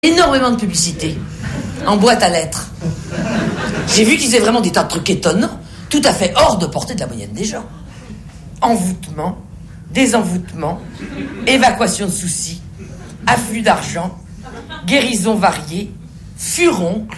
Énormément de publicité en boîte à lettres. J'ai vu qu'ils faisaient vraiment des tas de trucs étonnants, tout à fait hors de portée de la moyenne des gens. Envoûtement, désenvoûtement, évacuation de soucis, afflux d'argent, guérison variée, furoncle,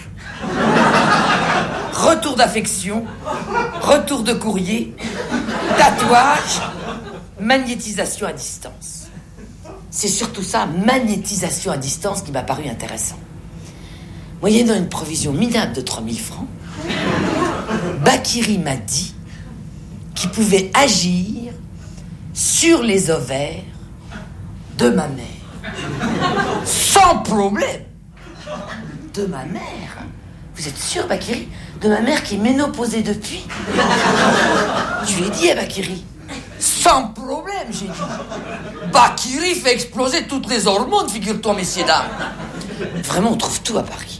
retour d'affection, retour de courrier, tatouage, magnétisation à distance. C'est surtout ça, magnétisation à distance, qui m'a paru intéressant. Moyennant une provision minable de 3000 francs, Bakiri m'a dit qu'il pouvait agir sur les ovaires de ma mère. Sans problème. De ma mère? Vous êtes sûr, Bakiri? De ma mère qui est ménopausée depuis? Je lui ai dit à Bakiri. Sans problème, j'ai dit. Bakiri fait exploser toutes les hormones, figure-toi, messieurs, dames. Vraiment, on trouve tout à Paris.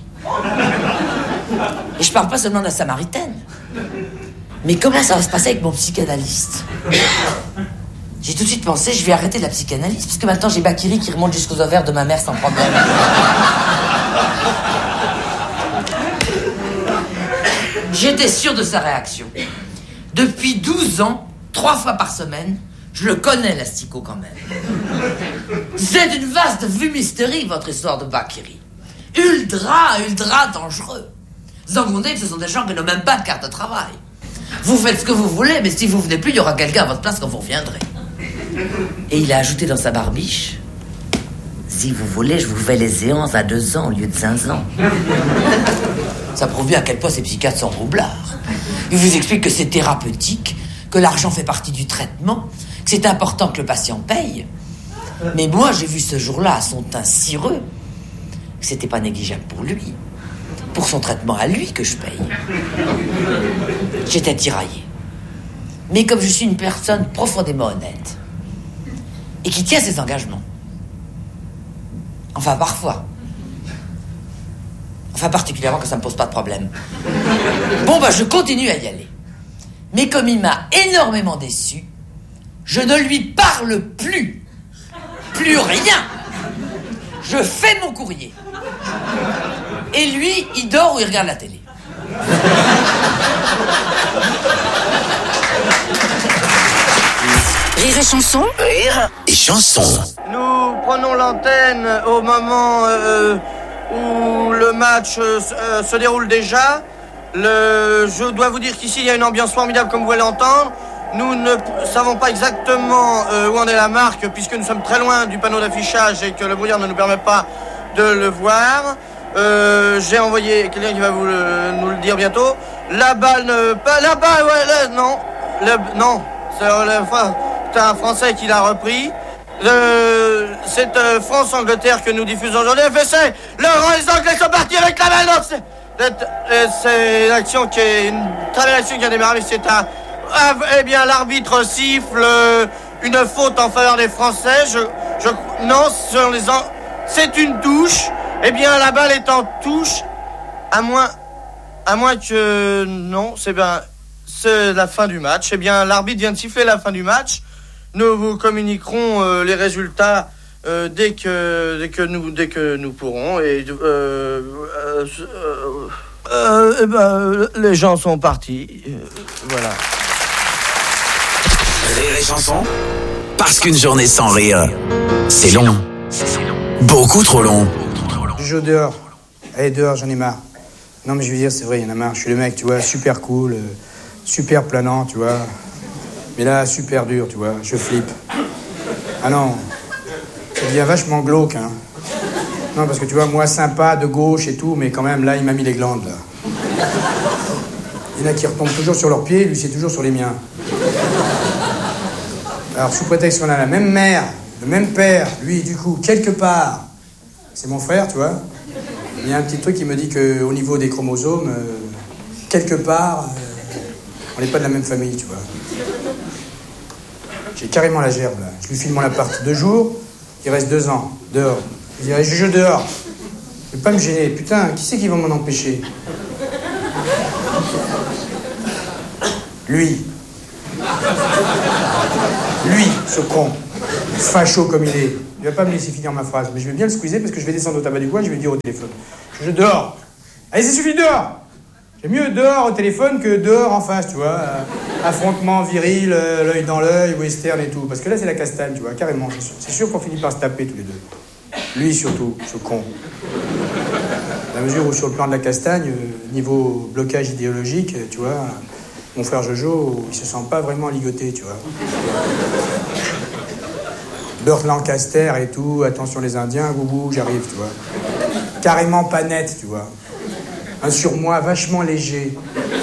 Et je parle pas seulement de la Samaritaine. Mais comment ça va se passer avec mon psychanalyste? J'ai tout de suite pensé, je vais arrêter la psychanalyse, parce que maintenant j'ai Bakiri qui remonte jusqu'aux ovaires de ma mère sans problème. J'étais sûr de sa réaction. Depuis 12 ans, 3 fois par semaine, je le connais, l'asticot, quand même. C'est une vaste fumisterie, votre histoire de Bakiri. Ultra dangereux. Zangondé, ce sont des gens qui n'ont même pas de carte de travail. Vous faites ce que vous voulez, mais si vous venez plus, il y aura quelqu'un à votre place quand vous reviendrez. Et il a ajouté dans sa barbiche, si vous voulez, je vous fais les séances à 2 ans au lieu de 5 ans. Ça prouve bien à quel point ces psychiatres sont roublards. Ils vous expliquent que c'est thérapeutique, que l'argent fait partie du traitement, que c'est important que le patient paye. Mais moi, j'ai vu ce jour-là à son teint cireux que c'était pas négligeable pour lui. Pour son traitement à lui que je paye. J'étais tiraillé. Mais comme je suis une personne profondément honnête et qui tient ses engagements, enfin parfois, enfin particulièrement quand ça me pose pas de problème, bon bah je continue à y aller. Mais comme il m'a énormément déçu, je ne lui parle plus rien. Je fais mon courrier. Et lui, il dort ou il regarde la télé. Rire et chanson. Rire et chanson. Nous prenons l'antenne au moment où le match se déroule déjà. Je dois vous dire qu'ici, il y a une ambiance formidable, comme vous pouvez l'entendre. Nous ne savons pas exactement où en est la marque, puisque nous sommes très loin du panneau d'affichage et que le brouillard ne nous permet pas de le voir. J'ai envoyé quelqu'un qui va nous le dire bientôt. La balle là-bas, ouais, non. Non, c'est un Français qui l'a repris. C'est France-Angleterre que nous diffusons aujourd'hui. Les Anglais sont partis avec la balle. C'est l'action qui est une très belle action qui a démarré. Eh bien, l'arbitre siffle une faute en faveur des Français. Non, c'est une touche. Eh bien, la balle est en touche, à moins que non, c'est la fin du match. Eh bien, l'arbitre vient de siffler la fin du match. Nous vous communiquerons les résultats dès que nous pourrons. Et les gens sont partis. Voilà. Rire et chanson. Parce qu'une journée sans rire, c'est long. Beaucoup trop long. Je joue dehors. Allez, dehors, j'en ai marre. Non, mais je veux dire, c'est vrai, il y en a marre. Je suis le mec, tu vois, super cool, super planant, tu vois. Mais là, super dur, tu vois, je flippe. Ah non, ça devient vachement glauque, hein. Non, parce que tu vois, moi, sympa, de gauche et tout, mais quand même, là, il m'a mis les glandes, là. Il y en a qui retombent toujours sur leurs pieds, lui, c'est toujours sur les miens. Alors, sous prétexte qu'on a la même mère, le même père, lui, du coup, quelque part... C'est mon frère, tu vois. Il y a un petit truc qui me dit qu'au niveau des chromosomes, quelque part, on n'est pas de la même famille, tu vois. J'ai carrément la gerbe, là. Je lui file mon appart 2 jours, il reste 2 ans, dehors. Je dirais, je joue dehors. Je vais pas me gêner. Putain, qui c'est qui va m'en empêcher? Lui. Lui, ce con. Facho comme il est. Il va pas me laisser finir ma phrase, mais je vais bien le squeezer parce que je vais descendre au tabac du coin et je vais dire au téléphone. Je dehors. Allez, ça suffit, dehors. C'est mieux dehors au téléphone que dehors en face, tu vois. Affrontement viril, l'œil dans l'œil, western et tout. Parce que là, c'est la castagne, tu vois, carrément. C'est sûr qu'on finit par se taper tous les deux. Lui surtout, ce con. À la mesure où sur le plan de la castagne, niveau blocage idéologique, tu vois, mon frère Jojo, il se sent pas vraiment ligoté, tu vois. Burt Lancaster et tout, attention les Indiens, boubou, j'arrive, tu vois. Carrément pas net, tu vois. Un surmoi vachement léger.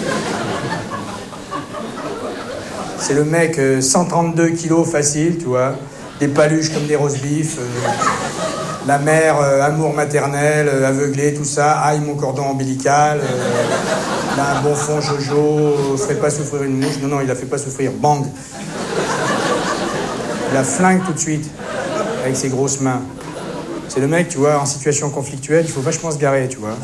C'est le mec 132 kilos facile, tu vois. Des paluches comme des roast beef. La mère, amour maternel, aveuglé, tout ça. Aïe, mon cordon ombilical. Là, un bon fond, Jojo. Ferait pas souffrir une mouche. Non, il la fait pas souffrir. Bang. Il la flingue tout de suite. Avec ses grosses mains. C'est le mec, tu vois, en situation conflictuelle, il faut vachement se garer, tu vois.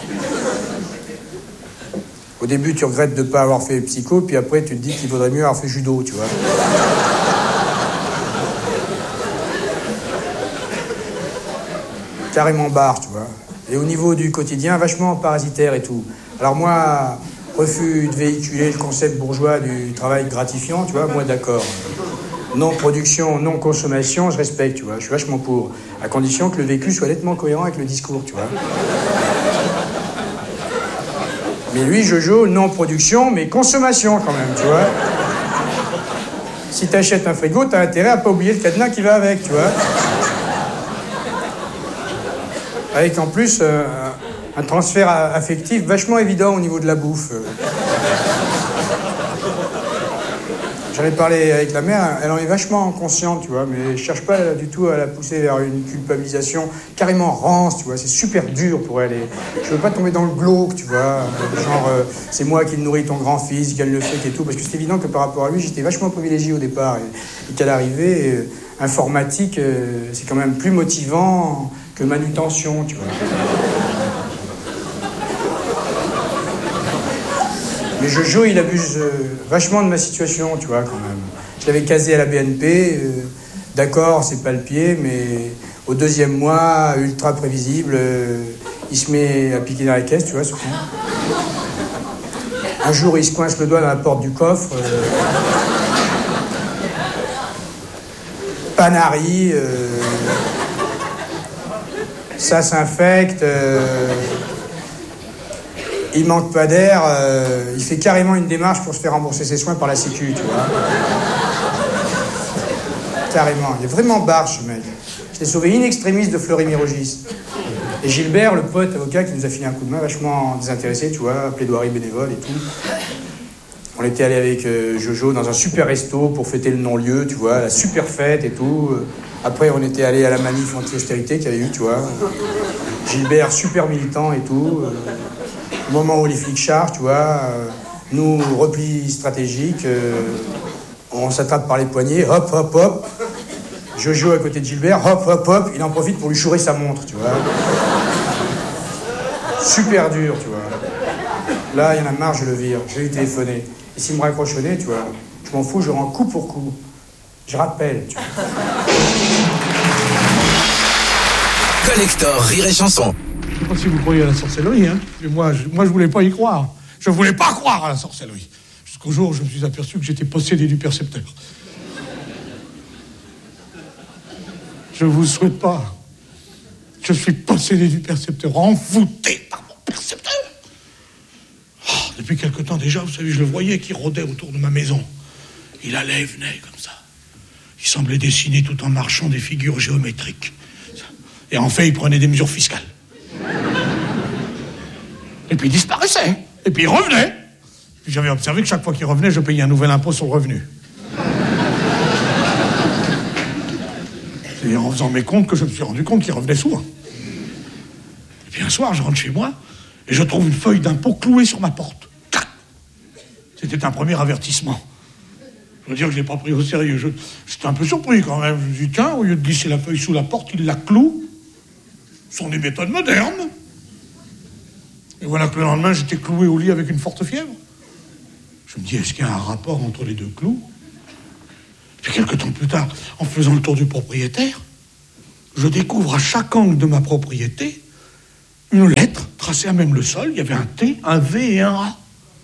Au début, tu regrettes de ne pas avoir fait psycho, puis après, tu te dis qu'il vaudrait mieux avoir fait judo, tu vois. Carrément barre, tu vois. Et au niveau du quotidien, vachement parasitaire et tout. Alors moi, refus de véhiculer le concept bourgeois du travail gratifiant, tu vois, moi d'accord. Non-production, non-consommation, je respecte, tu vois. Je suis vachement pour. À condition que le vécu soit nettement cohérent avec le discours, tu vois. Mais lui, Jojo, non-production, mais consommation quand même, tu vois. Si t'achètes un frigo, t'as intérêt à pas oublier le cadenas qui va avec, tu vois. Avec en plus un transfert affectif vachement évident au niveau de la bouffe. J'en ai parlé avec la mère, elle en est vachement consciente, tu vois, mais je cherche pas du tout à la pousser vers une culpabilisation carrément rance, tu vois, c'est super dur pour elle. Et je veux pas tomber dans le glauque, tu vois, genre c'est moi qui nourris ton grand-fils, qui gagne le fric et tout, parce que c'est évident que par rapport à lui, j'étais vachement privilégié au départ, et qu'à l'arrivée, informatique, c'est quand même plus motivant que manutention, tu vois. Mais Jojo, il abuse vachement de ma situation, tu vois, quand même. Je l'avais casé à la BNP, d'accord, c'est pas le pied, mais au deuxième mois, ultra prévisible, il se met à piquer dans la caisse, tu vois, ce con. Un jour, il se coince le doigt dans la porte du coffre. Panari, ça s'infecte. Il manque pas d'air, il fait carrément une démarche pour se faire rembourser ses soins par la Sécu, tu vois. Carrément, il est vraiment barge, ce mec. Je l'ai sauvé in extremis de Fleury-Mérogis. Et Gilbert, le pote avocat qui nous a filé un coup de main vachement désintéressé, tu vois, plaidoirie bénévole et tout. On était allé avec Jojo dans un super resto pour fêter le non-lieu, tu vois, la super fête et tout. Après, on était allé à la manif anti-austérité qu'il y avait eu, tu vois. Gilbert, super militant et tout. Au moment où les flics chargent, tu vois, nous, repli stratégique, on s'attrape par les poignets, hop, hop, hop. Jojo à côté de Gilbert, hop, hop, hop, il en profite pour lui chourer sa montre, tu vois. Super dur, tu vois. Là, il y en a marre, je le vire, je vais lui téléphoner. Et s'il me raccroche au nez, tu vois, je m'en fous, je rends coup pour coup. Je rappelle, tu vois. Collector Rire et Chanson. Je ne sais pas si vous croyez à la sorcellerie, hein. Mais moi, je voulais pas y croire. Je voulais pas croire à la sorcellerie. Jusqu'au jour où je me suis aperçu que j'étais possédé du percepteur. Je vous souhaite pas. Je suis possédé du percepteur, envoûté par mon percepteur. Oh, depuis quelque temps déjà, vous savez, je le voyais qui rôdait autour de ma maison. Il allait et venait comme ça. Il semblait dessiner tout en marchant des figures géométriques. Et en fait, il prenait des mesures fiscales. Et puis il disparaissait. Et puis il revenait. Puis j'avais observé que chaque fois qu'il revenait, je payais un nouvel impôt sur le revenu. C'est en faisant mes comptes que je me suis rendu compte qu'il revenait souvent. Et puis un soir, je rentre chez moi et je trouve une feuille d'impôt clouée sur ma porte. C'était un premier avertissement. Je veux dire que je ne l'ai pas pris au sérieux. J'étais un peu surpris quand même. Je me dis, tiens, au lieu de glisser la feuille sous la porte, il la cloue. Ce sont des méthodes modernes. Et voilà que le lendemain, j'étais cloué au lit avec une forte fièvre. Je me dis, est-ce qu'il y a un rapport entre les deux clous? Puis quelques temps plus tard, en faisant le tour du propriétaire, je découvre à chaque angle de ma propriété une lettre tracée à même le sol. Il y avait un T, un V et un A.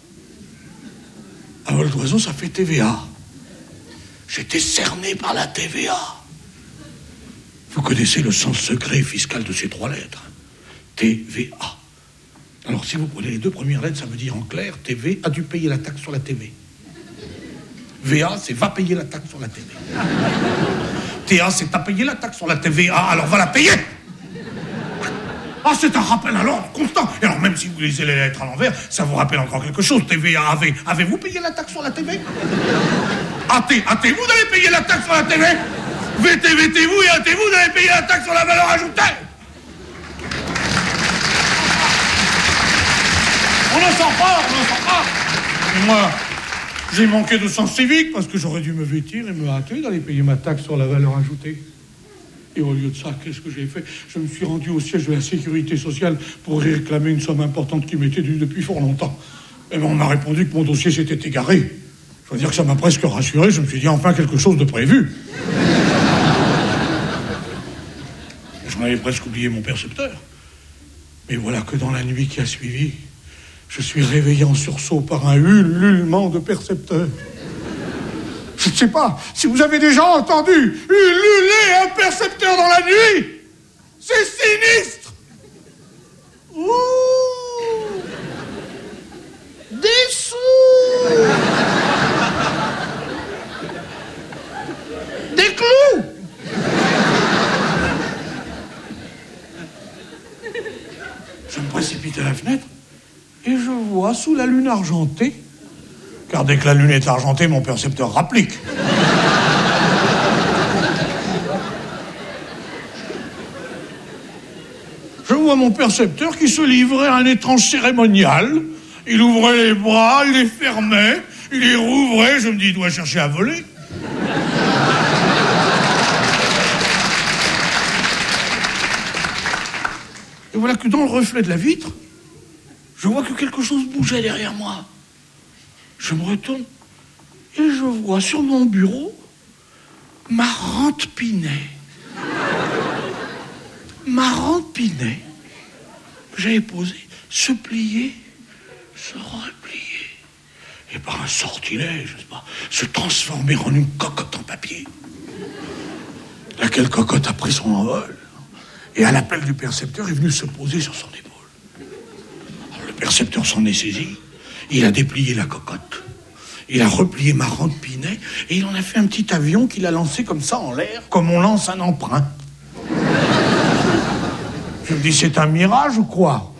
À vol d'oiseau, ça fait TVA. J'étais cerné par la TVA. Vous connaissez le sens secret et fiscal de ces 3 lettres. TVA. Alors, si vous prenez les 2 premières lettres, ça veut dire en clair, TV a dû payer la taxe sur la TV. VA, c'est va payer la taxe sur la TV. TA, c'est t'as payé la taxe sur la TVA, alors va la payer. Ah, c'est un rappel à l'ordre constant. Et alors, même si vous lisez les lettres à l'envers, ça vous rappelle encore quelque chose. TVA, AV. Avez-vous payé la taxe sur la TV? AT, vous allez payer la taxe sur la TV? VT, vous et AT, vous allez payer la taxe sur la valeur ajoutée. On n'en sort pas. Et moi, j'ai manqué de sens civique parce que j'aurais dû me vêtir et me hâter d'aller payer ma taxe sur la valeur ajoutée. Et au lieu de ça, qu'est-ce que j'ai fait? Je me suis rendu au siège de la sécurité sociale pour réclamer une somme importante qui m'était due depuis fort longtemps. Et ben, on m'a répondu que mon dossier s'était égaré. Je veux dire que ça m'a presque rassuré. Je me suis dit, enfin, quelque chose de prévu. J'en avais presque oublié mon percepteur. Mais voilà que dans la nuit qui a suivi, je suis réveillé en sursaut par un ululement de percepteur. Je ne sais pas si vous avez déjà entendu ululer un percepteur dans la nuit. C'est sinistre. Ouh. Des sous. Des clous. Je me précipite à la fenêtre et je vois sous la lune argentée, car dès que la lune est argentée, mon percepteur rapplique. Je vois mon percepteur qui se livrait à un étrange cérémonial. Il ouvrait les bras, il les fermait, il les rouvrait. Je me dis, il doit chercher à voler. Et voilà que dans le reflet de la vitre, je vois que quelque chose bougeait derrière moi. Je me retourne et je vois sur mon bureau ma rente Pinet. Ma rente Pinet que j'avais posée, se plier, se replier, et par un sortilège, je sais pas, se transformer en une cocotte en papier. Laquelle cocotte a pris son envol et à l'appel du percepteur est venu se poser sur son épaule. Alors, le percepteur s'en est saisi, il a déplié la cocotte. Il a replié ma rente Pinet et il en a fait un petit avion qu'il a lancé comme ça en l'air, comme on lance un emprunt. Je me dis, c'est un mirage ou quoi?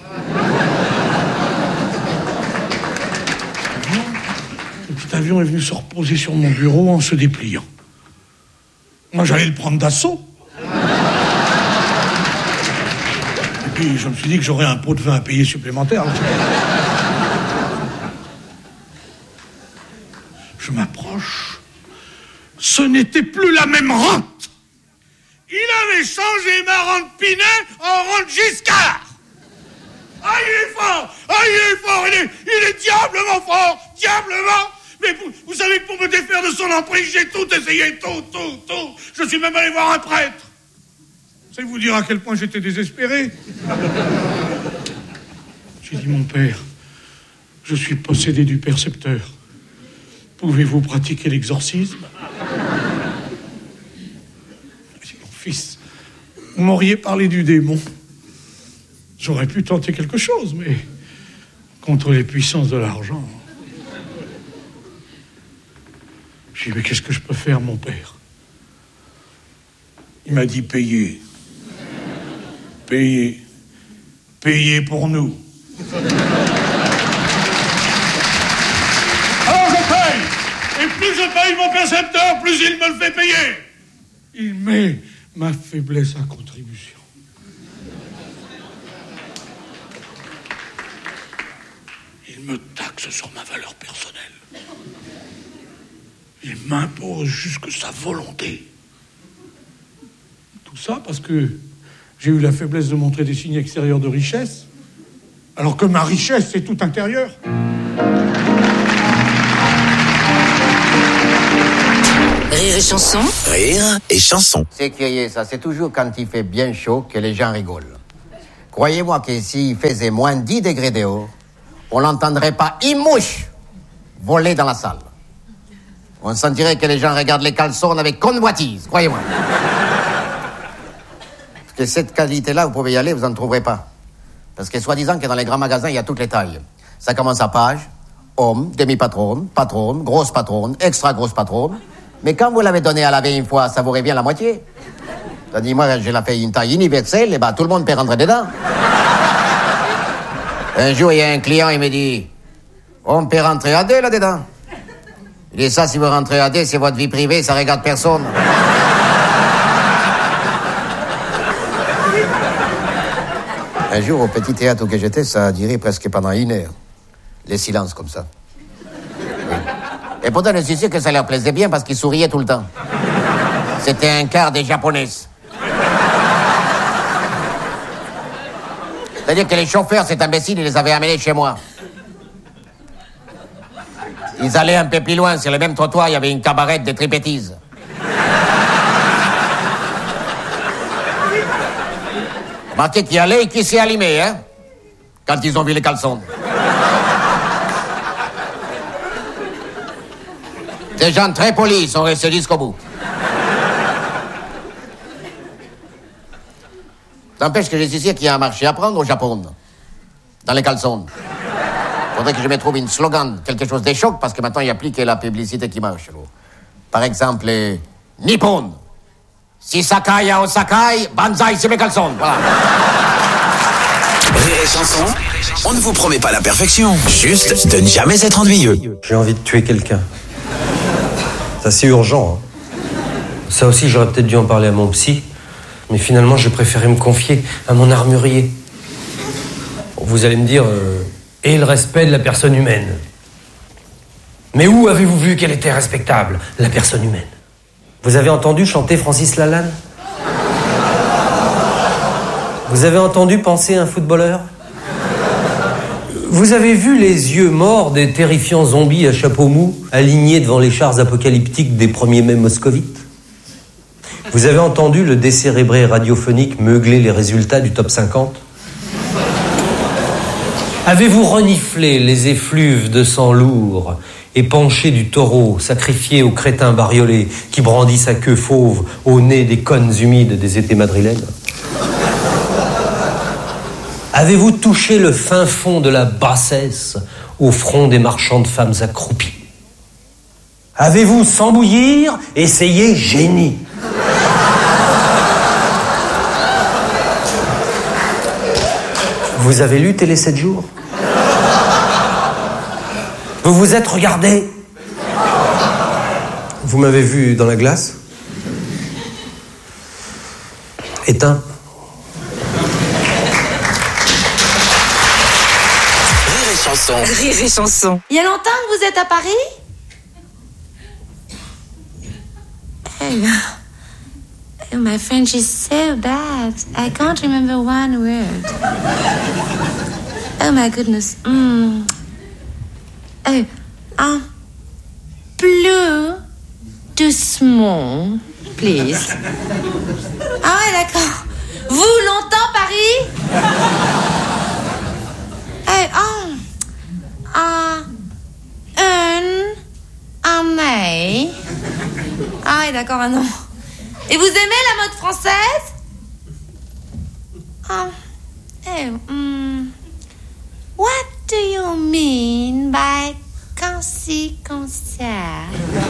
Le petit avion est venu se reposer sur mon bureau en se dépliant. Moi, j'allais le prendre d'assaut. Et puis, je me suis dit que j'aurais un pot de vin à payer supplémentaire. Je m'approche. Ce n'était plus la même rente. Il avait changé ma rente Pinet en rente Giscard. Ah, il est fort. Il est diablement fort. Diablement. Mais vous savez que pour me défaire de son emprise, j'ai tout essayé, tout. Je suis même allé voir un prêtre. C'est vous dire à quel point j'étais désespéré. J'ai dit, mon père, je suis possédé du percepteur. Pouvez-vous pratiquer l'exorcisme? J'ai dit, mon fils, vous m'auriez parlé du démon. J'aurais pu tenter quelque chose, mais contre les puissances de l'argent. J'ai dit, mais qu'est-ce que je peux faire, mon père? Il m'a dit, payez pour nous. Alors je paye. Et plus je paye mon percepteur, plus il me le fait payer. Il met ma faiblesse à contribution. Il me taxe sur ma valeur personnelle. Il m'impose jusque sa volonté. Tout ça parce que j'ai eu la faiblesse de montrer des signes extérieurs de richesse, alors que ma richesse, c'est tout intérieur. Rire et chanson. Rire et chanson. C'est curieux, ça. C'est toujours quand il fait bien chaud que les gens rigolent. Croyez-moi que s'il faisait moins 10 degrés dehors, on n'entendrait pas une mouche voler dans la salle. On sentirait que les gens regardent les caleçons avec convoitise, croyez-moi. Parce que cette qualité-là, vous pouvez y aller, vous n'en trouverez pas. Parce que soi-disant que dans les grands magasins, il y a toutes les tailles. Ça commence à page, homme, demi-patronne, patronne, grosse patronne, extra grosse patronne. Mais quand vous l'avez donné à laver une fois, ça vous revient la moitié. Tandis moi, je l'ai fait une taille universelle, et ben tout le monde peut rentrer dedans. Un jour, il y a un client, il me dit, on peut rentrer à deux là-dedans. Il dit, ça, si vous rentrez à deux, c'est votre vie privée, ça regarde personne. Un jour, au petit théâtre où j'étais, ça a duré presque pendant 1 heure. Les silences comme ça. Et pourtant, je suis sûr que ça leur plaisait bien parce qu'ils souriaient tout le temps. C'était un quart des japonaises. C'est-à-dire que les chauffeurs, cet imbécile, ils les avaient amenés chez moi. Ils allaient un peu plus loin, sur le même trottoir, il y avait une cabarette de tripettises. Remarquez qui allait et qui s'est allumé, hein, quand ils ont vu les caleçons. Des gens très polis sont restés jusqu'au bout. N'empêche que je suis sûr qu'il y a un marché à prendre au Japon, dans les caleçons. Faudrait que je me trouve une slogan, quelque chose de choc, parce que maintenant il n'y a plus que la publicité qui marche. Par exemple, Nippon. Si Sakai à Osakai, Banzai c'est mes caleçons. Voilà. Rire et chanson, on ne vous promet pas la perfection, juste de ne jamais être ennuyeux. J'ai envie de tuer quelqu'un. C'est assez urgent. Hein. Ça aussi, j'aurais peut-être dû en parler à mon psy, mais finalement, j'ai préféré me confier à mon armurier. Vous allez me dire, et le respect de la personne humaine. Mais où avez-vous vu qu'elle était respectable, la personne humaine? Vous avez entendu chanter Francis Lalanne? Vous avez entendu penser un footballeur? Vous avez vu les yeux morts des terrifiants zombies à chapeau mou, alignés devant les chars apocalyptiques des premiers mai moscovites? Vous avez entendu le décérébré radiophonique meugler les résultats du top 50? Avez-vous reniflé les effluves de sang lourd et penché du taureau sacrifié aux crétins bariolés qui brandit sa queue fauve au nez des connes humides des étés madrilènes? Avez-vous touché le fin fond de la bassesse au front des marchands de femmes accroupies? Avez-vous, sans bouillir, essayé génie? Vous avez lu Télé 7 jours? Vous vous êtes regardé? Vous m'avez vu dans la glace? Éteint. Rire et chanson. Il y a longtemps que vous êtes à Paris? Oh, my French is so bad. I can't remember one word. Oh my goodness. Plus doucement, please. Ah ouais, d'accord. Vous, longtemps, Paris? Une année. Ah ouais, d'accord, un an. Et vous aimez la mode française? What do you mean by concert?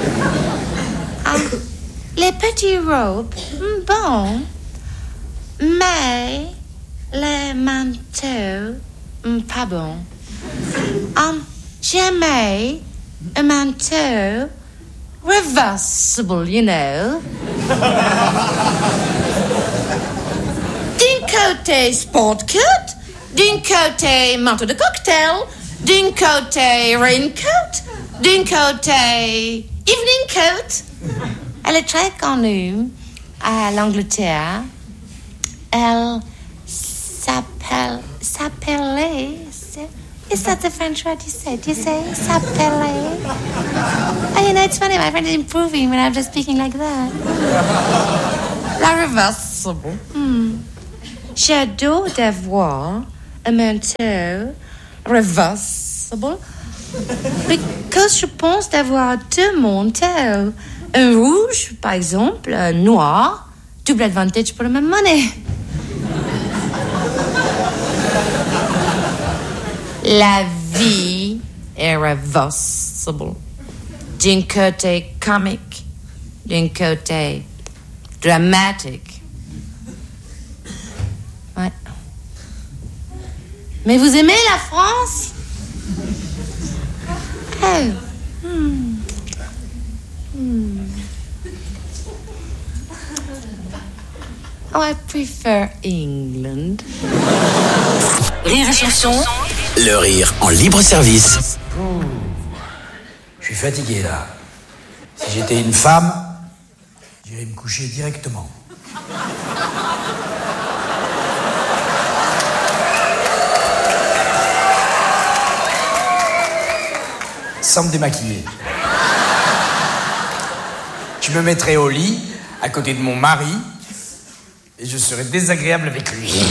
Les petites robes, bon. Mais les manteaux, pas bon. J'aimais un manteau reversible, you know. D'un côté sport coat, d'un côté manteau de cocktail, d'un côté raincoat, d'un côté evening coat. Elle est très connue à l'Angleterre. Elle s'appelait Is that the French word you said? You say s'appeler? Oh, you know, it's funny, my French is improving when I'm just speaking like that. La reversible. J'adore d'avoir un manteau reversible because je pense d'avoir deux manteaux. Un rouge, par exemple, un noir, double advantage pour la même monnaie. La vie est reversible. D'un côté comique, d'un côté dramatique. Ouais. Mais vous aimez la France? Oh. Oh, I prefer England. Rire et chanson. Le rire en libre service. Je suis fatigué là. Si j'étais une femme, j'irais me coucher directement. Sans me démaquiller. Je me mettrais au lit, à côté de mon mari, et je serais désagréable avec lui.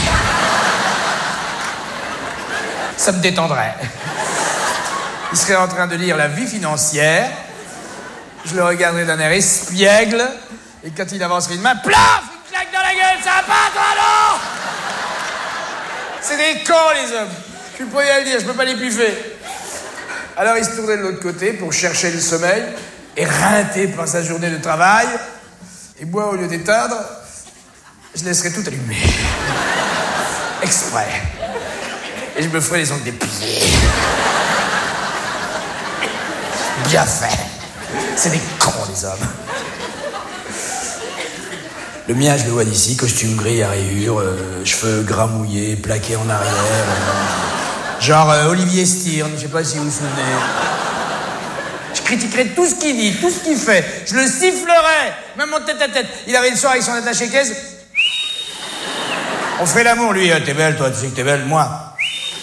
Ça me détendrait. Il serait en train de lire La Vie financière, je le regarderais d'un air espiègle, et quand il avancerait une main, plaf, une claque dans la gueule, ça va pas, toi, non? C'est des cons, les hommes. Je suis le premier à le dire, je peux pas les piffer. Alors il se tournait de l'autre côté pour chercher le sommeil, éreinté par sa journée de travail, et moi, au lieu d'éteindre, je laisserais tout allumé. Exprès. Et je me ferais les ongles des pieds. Bien fait. C'est des cons, les hommes. Le mien, je le vois d'ici, costume gris à rayures, cheveux gras mouillés, plaqués en arrière. Genre Olivier Stern, je sais pas si vous vous souvenez. Je critiquerais tout ce qu'il dit, tout ce qu'il fait. Je le sifflerais, même en tête à tête. Il avait le soir avec son attaché-caisse. On ferait l'amour, lui. T'es belle, toi, tu sais que t'es belle, moi.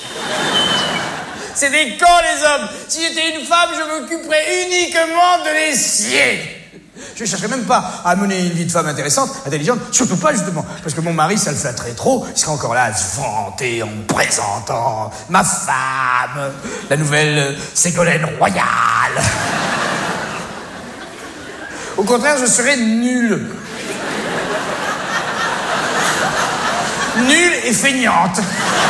C'est des cons, les hommes. Si j'étais une femme, je m'occuperais uniquement de les scier. Je ne chercherais même pas à mener une vie de femme intéressante, intelligente, surtout pas, justement. Parce que mon mari, ça le flatterait trop. Il serait encore là à se vanter en me présentant ma femme, la nouvelle Ségolène Royale. Au contraire, je serais nul. Nulle et feignante.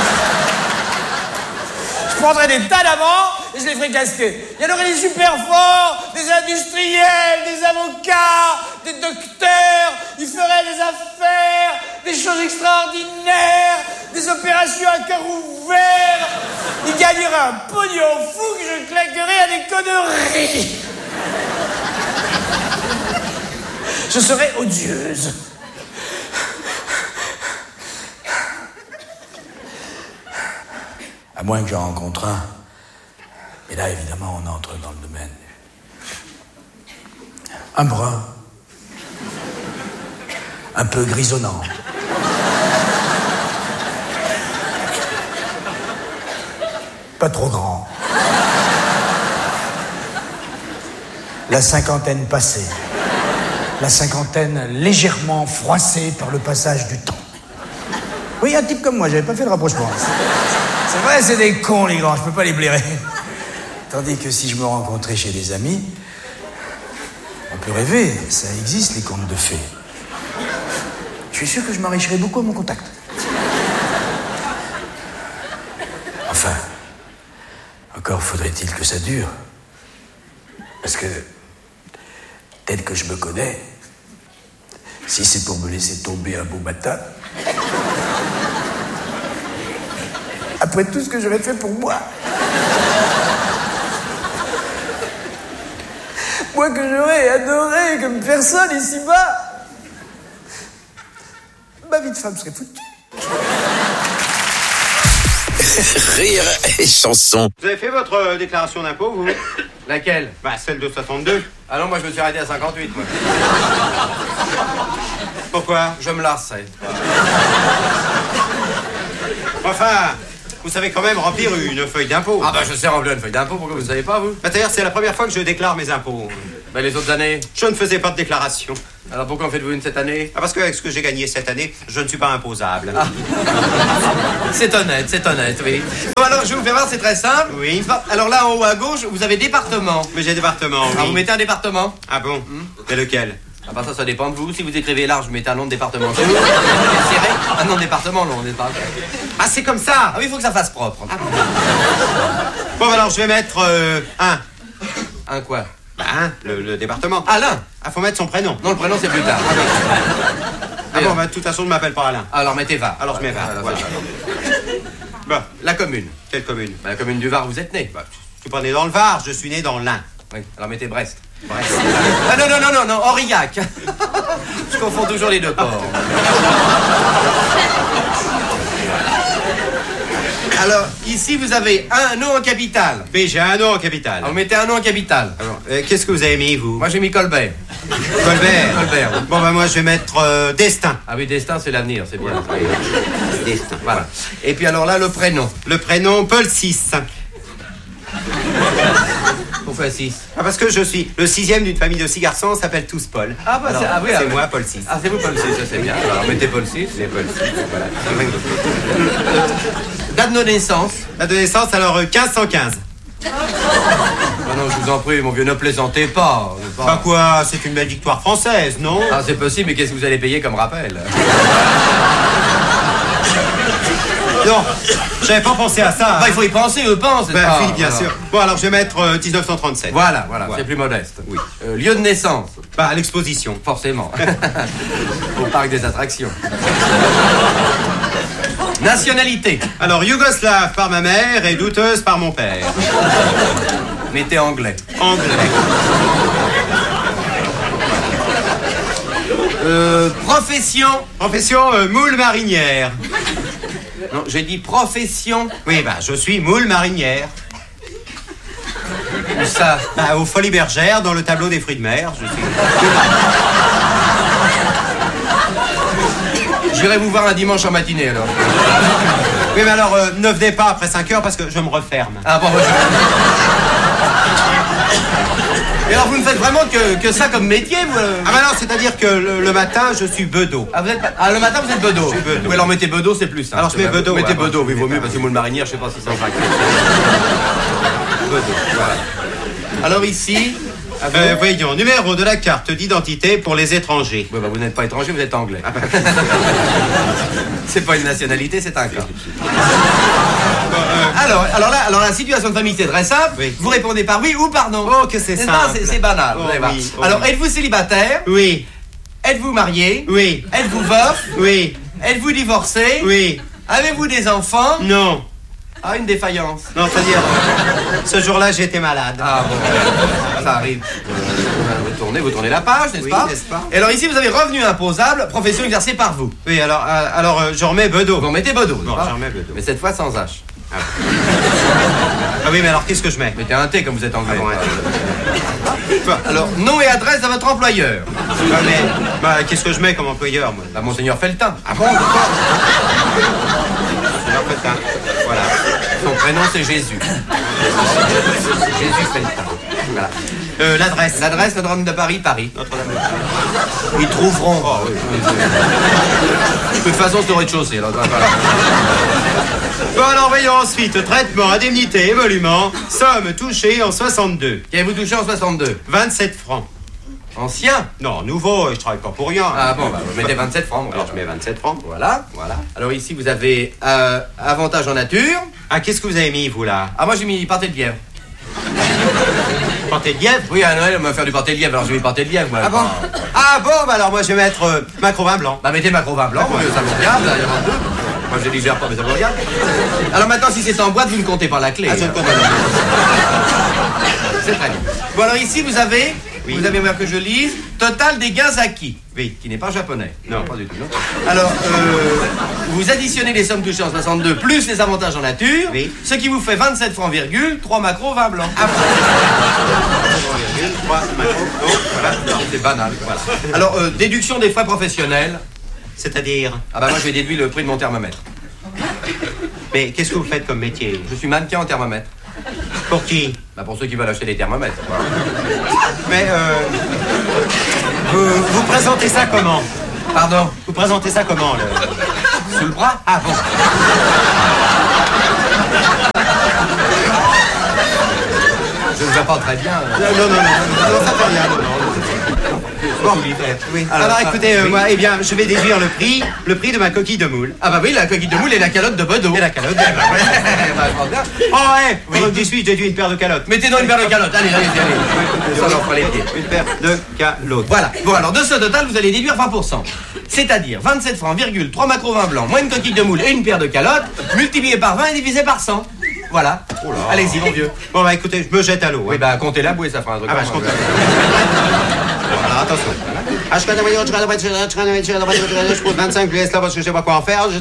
Je prendrais des tas d'amants et je les ferais casquer. Il y en aurait des super forts, des industriels, des avocats, des docteurs. Ils feraient des affaires, des choses extraordinaires, des opérations à cœur ouvert. Ils gagneraient un pognon fou que je claquerais à des conneries. Je serais odieuse. À moins que j'en rencontre un. Et là, évidemment, on entre dans le domaine. Un brun. Un peu grisonnant. Pas trop grand. La cinquantaine passée. La cinquantaine légèrement froissée par le passage du temps. Oui, un type comme moi, j'avais pas fait le rapprochement. C'est vrai, c'est des cons, les grands, je peux pas les blairer. Tandis que si je me rencontrais chez des amis, on peut rêver, ça existe, les contes de fées. Je suis sûr que je m'enrichirais beaucoup à mon contact. Enfin, encore faudrait-il que ça dure. Parce que, tel que je me connais, si c'est pour me laisser tomber un beau matin... Après tout ce que j'aurais fait pour moi. Moi que j'aurais adoré comme personne ici-bas. Ma vie de femme serait foutue. Rire et chanson. Vous avez fait votre déclaration d'impôt, vous? Laquelle? Bah, celle de 62. Ah non, moi je me suis arrêté à 58, moi. Pourquoi? Je me lasse, ça. Enfin, vous vous savez quand même remplir une feuille d'impôt. Ah bah je sais remplir une feuille d'impôt, pourquoi vous ne savez pas, vous? Bah, d'ailleurs, c'est la première fois que je déclare mes impôts. Bah les autres années? Je ne faisais pas de déclaration. Alors pourquoi en faites-vous une cette année? Ah, parce qu'avec ce que j'ai gagné cette année, je ne suis pas imposable. Ah. C'est honnête, oui. Bon alors je vais vous faire voir, c'est très simple. Oui. Alors là en haut à gauche, vous avez département. Mais j'ai département, oui. Alors vous mettez un département. Ah bon? Mais lequel? Ah bah ça dépend de vous. Si vous écrivez large, vous mettez un nom de département. Si vous serré, un nom de département long, n'est-ce pas? Ah, c'est comme ça? Ah oui, il faut que ça fasse propre. Ah. Bon, bah, alors je vais mettre un. Un quoi? Bah, le département. Alain. Ah, faut mettre son prénom. Non, le prénom c'est plus tard. Ah bon, bah, de toute façon, je m'appelle pas Alain. Alors mettez Va. Alors je mets Va. Voilà. Voilà. Bah, La commune. quelle commune? Bah, la commune du Var, vous êtes né. Bah, je suis pas né dans le Var, je suis né dans l'Ain. Oui, alors mettez Brest. Brest. Ah non, Aurillac. Je confonds toujours les deux ports. Alors, ici, vous avez un nom en capitale. Mais j'ai un nom en capitale. Alors, mettez un nom en capitale. Alors, qu'est-ce que vous avez mis, vous? Moi, j'ai mis Colbert. Colbert. Colbert. Bon, bah, moi, je vais mettre Destin. Ah oui, Destin, c'est l'avenir, c'est bien. Destin. Voilà. Et puis alors là, le prénom. Le prénom, Paul VI. Pourquoi 6? Ah, parce que je suis le 6e d'une famille de 6 garçons, on s'appelle tous Paul. Ah, bah, alors, oui, c'est moi, Paul VI. Ah, c'est vous, Paul VI, ça c'est bien. Alors, mettez Paul VI. Les Paul VI, voilà. Date de naissance. Date de naissance, alors 1515. Ah non, je vous en prie, mon vieux, ne plaisantez pas. Bah quoi, c'est une belle victoire française, non? Ah, c'est possible, mais qu'est-ce que vous allez payer comme rappel? Non, j'avais pas pensé à ça. Bah, il faut y penser, eux pensent. Bah, oui, bien sûr. Bon, alors je vais mettre 1937. Voilà, c'est plus modeste. Oui. Lieu de naissance. Bah, à l'exposition. Forcément. Au parc des attractions. Nationalité. Alors, yougoslave par ma mère et douteuse par mon père. Mettez anglais. Anglais. Profession. Profession, moule marinière. Non, j'ai dit profession. Oui, bah, je suis moule marinière. Où ça? Bah, aux Folies Bergères, dans le tableau des fruits de mer, je suis... J'irai vous voir un dimanche en matinée, alors. Oui, mais alors, ne venez pas après 5 heures, parce que je me referme. Ah bon, Et alors, vous ne faites vraiment que ça comme métier, vous? Ah bah non, c'est-à-dire que le matin, je suis bedeau. Ah, le matin, vous êtes bedeau? Je suis bedeau. Oui, alors mettez bedeau, c'est plus simple. Alors, je mets bedeau. Mettez ouais, bedeau, oui, vaut mieux, parce que moule marinière, je sais pas si ça en craque. Bedeau, voilà. Alors ici... voyons, numéro de la carte d'identité pour les étrangers. Oui, bah, vous n'êtes pas étranger, vous êtes anglais. C'est pas une nationalité, c'est un cas. Alors la situation de famille, c'est très simple. Oui. Vous répondez par oui ou par non. Oh, que c'est simple. C'est banal. Oh, vous allez voir. oui, oh, alors, oui. êtes-vous célibataire? Oui, Êtes-vous marié? oui, Êtes-vous veuf? oui, Êtes-vous divorcé? oui, Avez-vous des enfants? non. Ah, une défaillance. Non, c'est-à-dire, ce jour-là, j'étais malade. Ah bon, ça arrive. Vous tournez la page, n'est-ce Oui, pas? n'est-ce pas? Et alors ici, vous avez revenu imposable, profession exercée par vous. Oui, alors je remets bedeau. Vous mettez bedeau. Non, n'est-ce pas? je remets bedeau. Mais cette fois sans H. Ah oui, mais alors, qu'est-ce que je mets? Mettez un T comme vous êtes anglais. Ah bon, Alors, nom et adresse à votre employeur. Ah, mais, bah, qu'est-ce que je mets comme employeur, moi? Bah, Monseigneur Feltin. Ah bon, d'accord. Monseigneur Feltin. Voilà. Son prénom, c'est Jésus. Jésus Feltin. Voilà. L'adresse. L'adresse, Notre-Dame de Paris, Paris. Notre-Dame de Ils trouveront. Oh, oui. De toute façon, c'est au rez-de-chaussée. Alors, voilà. Bon, alors, voyons ensuite. Traitement, indemnité, émolument. Somme touchée en 62. Qu'avez-vous touché en 62? 27 francs. Ancien? Non, nouveau, je travaille pas pour rien. Ah bon, bah, vous mettez 27 francs. Alors, je mets 27 francs. Voilà. Alors ici, vous avez avantage en nature. Ah, qu'est-ce que vous avez mis, vous, là? Ah, moi, j'ai mis pâté de lièvre. Pâté de lièvre? Oui, à Noël, on m'a fait du pâté de lièvre, alors j'ai mis pâté de lièvre, moi. Ah bon? Ah bon, bah alors moi je vais mettre macro vin blanc. Bah mettez macro vin blanc, ça vous regarde, il y en a deux. Moi je digère pas, mais ça vous regarde. Alors maintenant, si c'est en boîte, vous ne comptez pas la clé. Ah, je ne compte pas. C'est très bien. Bon, alors ici, vous avez, vous avez voir que je lise, total des gains acquis. Oui. Qui n'est pas japonais. Non. Pas du tout, non. Alors, vous additionnez les sommes touchées en 62 plus les avantages en nature, oui. Ce qui vous fait 27 francs, 3 macros, vin blanc. Ah, 3 macro, voilà. C'est banal. Voilà. Alors, déduction des frais professionnels. C'est-à-dire? Ah bah moi, je vais déduire le prix de mon thermomètre. Mais qu'est-ce que vous faites comme métier? Je suis mannequin en thermomètre. Pour qui? Bah pour ceux qui veulent acheter des thermomètres. Voilà. Mais vous présentez ça comment? Pardon? Vous présentez ça comment, Sous le bras? Ah bon. Je ne vois pas très bien. Non, ça fait rien, non. Bon, oui. Alors écoutez, moi, eh bien, je vais déduire le prix de ma coquille de moule. Ah bah oui, la coquille de moule et la calotte de Bedeau. Et la calotte. Oh ouais, pendant que j'y suis, j'ai dû une paire de calottes. Mettez donc une paire de calottes, allez. Ça leur fera les pieds. Une paire de calottes. Voilà. Bon, alors de ce total, vous allez déduire 20%. C'est-à-dire 27 francs, 3 macros vin blanc, moins une coquille de moule et une paire de calottes, multiplié par 20 et divisé par 100. Voilà. Oh allez-y, mon vieux. Bon, bah écoutez, je me jette à l'eau. Oui, bah comptez la bouée, ça fera un truc. Ah bah je compte. Alors attention. Je pose 25 pièces là parce que je sais pas quoi en faire.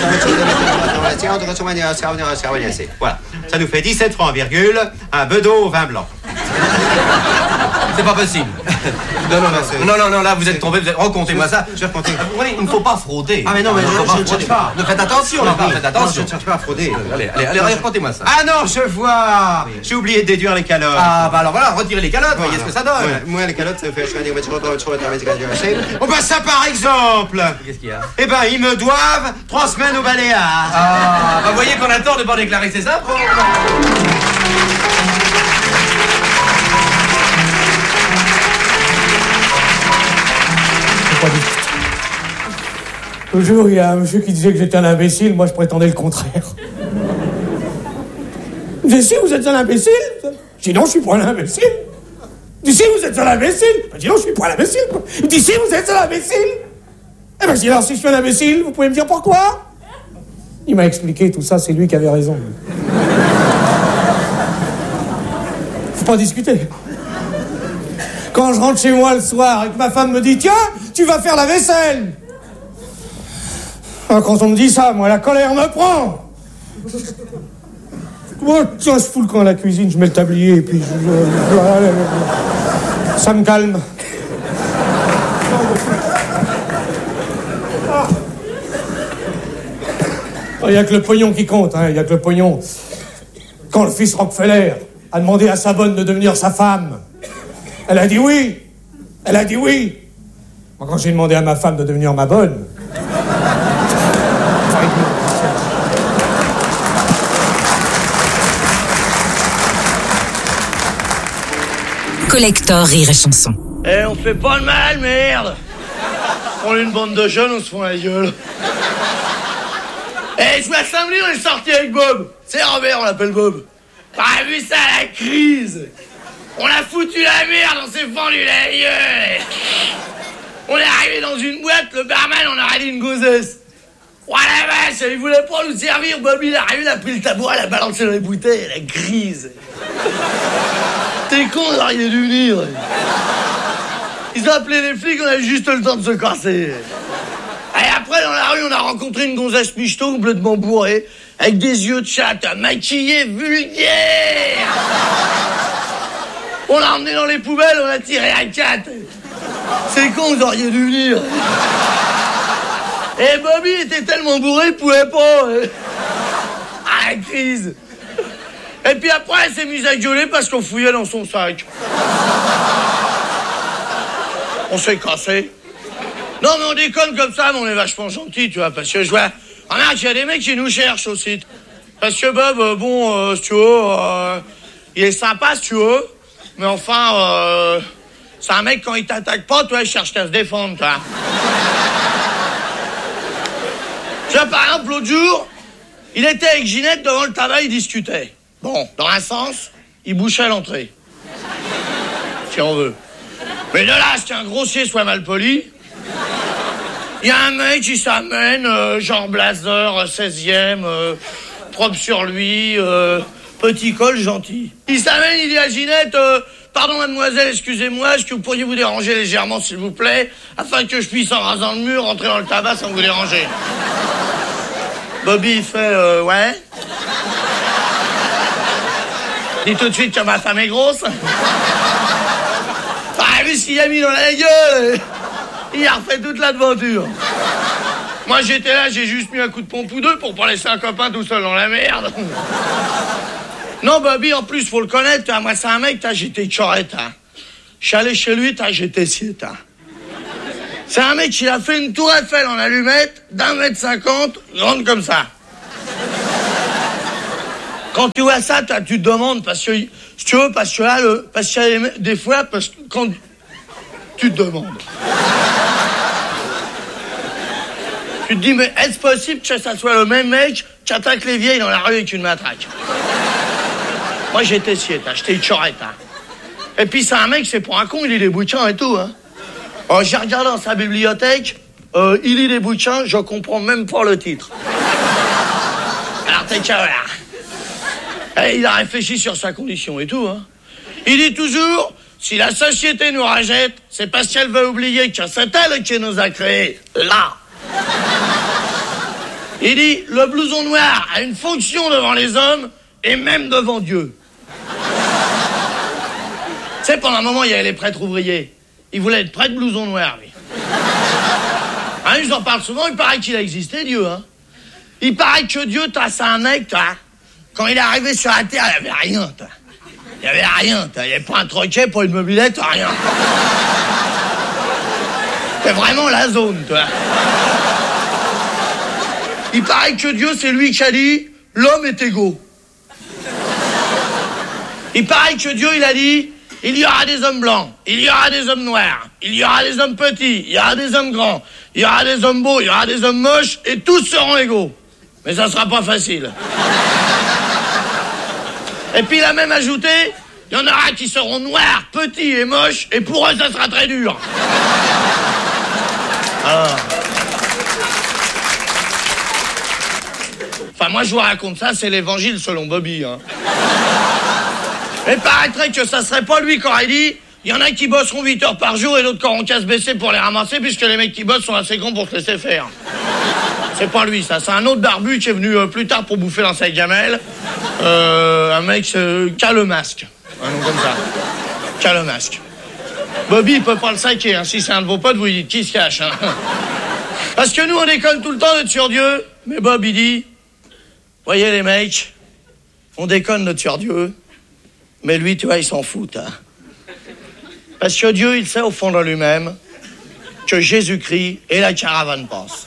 Voilà. Ça nous fait 17 francs, virgule, un Bedeau au vin blanc. C'est pas possible. Non, là, vous êtes tombé, recomptez-moi ça. Je vais recompter. Il ne faut pas frauder. Ah, mais non, mais je ne cherche pas. Ne faites attention, faites attention. Je ne cherche pas à frauder. Allez, recomptez-moi ça. Ah non, je vois. J'ai oublié de déduire les calottes. Ah, bah alors voilà, retirez les calottes, voyez ce que ça donne. Moi, les calottes, ça fait. Oh, bah ça, par exemple. Qu'est-ce qu'il y a? Eh ben, ils me doivent 3 semaines au Baléares. Ah, bah voyez qu'on a tort de pas déclarer ses impôts. Toujours, il y a un monsieur qui disait que j'étais un imbécile, moi je prétendais le contraire. Je dis si vous êtes un imbécile. Je dis non, je suis pas un imbécile. Je dis si vous êtes un imbécile. Je dis non, je suis pas un imbécile. Je dis si vous êtes un imbécile. Eh ben, je dis alors si je suis un imbécile, vous pouvez me dire pourquoi? Il m'a expliqué tout ça, c'est lui qui avait raison. Faut pas discuter. Quand je rentre chez moi le soir et que ma femme me dit tiens, tu vas faire la vaisselle. Quand on me dit ça, moi la colère me prend. Moi, tiens, je fous le camp à la cuisine, je mets le tablier et puis ça me calme. Il n'y a que le pognon qui compte, il y a que le pognon. Quand le fils Rockefeller a demandé à sa bonne de devenir sa femme, elle a dit oui. Moi, quand j'ai demandé à ma femme de devenir ma bonne... Collector Rire et Chanson. Eh, on fait pas le mal, merde. On est une bande de jeunes, on se fout la gueule. Eh, je vois samedi, on est sorti avec Bob. C'est Robert, on l'appelle Bob. T'as vu ça, la crise? On a foutu la merde, on s'est fendu la gueule. On est arrivé dans une boîte, le barman, on a râlé une gonzesse. Oh la vache, il voulait pas nous servir, Bobby, il est arrivé, il a pris le tabouret, il a balancé dans les bouteilles, la crise. T'es con, on aurait dû venir. Ils ont appelé les flics, on a eu juste le temps de se casser. Et après, dans la rue, on a rencontré une gonzesse michto complètement bourrée, avec des yeux de chatte, maquillée, vulgaire. On l'a emmené dans les poubelles, on l'a tiré à 4. C'est con, vous auriez dû venir. Et Bobby était tellement bourré, il pouvait pas. Ah, la crise. Et puis après, elle s'est mise à gueuler parce qu'on fouillait dans son sac. On s'est cassé. Non, mais on déconne comme ça, mais on est vachement gentils, tu vois, parce que je vois... Remarque, il y a des mecs qui nous cherchent aussi. Parce que Bob, si tu veux, il est sympa, si tu veux, mais enfin, c'est un mec, quand il t'attaque pas, toi, il cherche qu'à se défendre, toi. Tu vois, par exemple, l'autre jour, il était avec Ginette devant le tabac, il discutait. Bon, dans un sens, il bouchait l'entrée. Si on veut. Mais de là, qu'un grossier soit mal poli, il y a un mec qui s'amène, genre blazer, 16e, propre sur lui, petit col gentil. Il s'amène, il dit à Ginette, pardon mademoiselle, excusez-moi, est-ce que vous pourriez vous déranger légèrement, s'il vous plaît, afin que je puisse, en rasant le mur, rentrer dans le tabac sans vous déranger. Bobby, il fait, ouais. Dis tout de suite que ma femme est grosse. Ah, vu ce qu'il a mis dans la gueule. Il a refait toute l'aventure. Moi, j'étais là, j'ai juste mis un coup de pompe ou deux pour pas laisser un copain tout seul dans la merde. Non, Bobby, en plus, faut le connaître, hein. Moi, c'est un mec, j'étais chorette, hein. Je suis allé chez lui, j'étais siète, hein. C'est un mec qui a fait une tour Eiffel en allumette d'1,50 m, grande comme ça. Quand tu vois ça, tu te demandes, parce que, si tu veux, parce que là, parce qu'il y a des fois, parce que quand tu te demandes. Tu te dis, mais est-ce possible que ça soit le même mec qui attaque les vieilles dans la rue avec une matraque? Moi, j'étais siète, hein, j'étais une chorette, hein. Et puis, c'est un mec, c'est pour un con, il lit des bouquins et tout, hein. J'ai regardé dans sa bibliothèque, il lit des bouquins, je comprends même pas le titre. Alors, t'es qu'à voilà. Et il a réfléchi sur sa condition et tout, hein. Il dit toujours, si la société nous rejette, c'est parce qu'elle veut oublier que c'est elle qui nous a créés, là. Il dit, le blouson noir a une fonction devant les hommes et même devant Dieu. Tu sais, pendant un moment, il y avait les prêtres ouvriers. Il voulait être prêtre blouson noir, lui. Hein, ils en parlent souvent, il paraît qu'il a existé, Dieu, hein. Il paraît que Dieu, c'est un mec, quand il est arrivé sur la terre, il n'y avait rien, Il n'y avait rien, il n'y avait pas un troquet, pas une mobilette, rien. C'est vraiment la zone, toi. Il paraît que Dieu, c'est lui qui a dit, l'homme est égaux. Il paraît que Dieu, il a dit, il y aura des hommes blancs, il y aura des hommes noirs, il y aura des hommes petits, il y aura des hommes grands, il y aura des hommes beaux, il y aura des hommes moches, et tous seront égaux. Mais ça sera pas facile. Et puis il a même ajouté, il y en aura qui seront noirs, petits et moches, et pour eux ça sera très dur. Alors... Enfin, moi je vous raconte ça, c'est l'évangile selon Bobby, hein. Et paraîtrait que ça serait pas lui qui aurait dit, il y en a qui bosseront 8 heures par jour et d'autres qui auront qu'à se baisser pour les ramasser puisque les mecs qui bossent sont assez grands pour se laisser faire. C'est pas lui, ça. C'est un autre barbu qui est venu plus tard pour bouffer dans sa gamelle. Un mec qui a le masque. Un nom comme ça. Qui a le masque. Bobby, il peut pas le saquer, hein. Si c'est un de vos potes, vous lui dites qui se cache, hein. Parce que nous, on déconne tout le temps d'être sur Dieu. Mais Bob, il dit, voyez les mecs, on déconne d'être sur Dieu. Mais lui, tu vois, il s'en fout, hein. Parce que Dieu, il sait au fond de lui-même que Jésus-Christ et la caravane passent.